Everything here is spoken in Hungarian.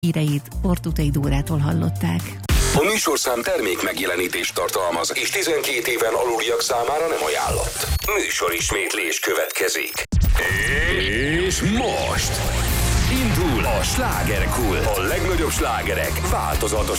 Híreit Ortutei Dórától hallották. A műsorszám termék megjelenítést tartalmaz, és 12 éven aluliak számára nem ajánlott. Műsorismétlés következik. És most indul a slágerkult. A legnagyobb slágerek változatos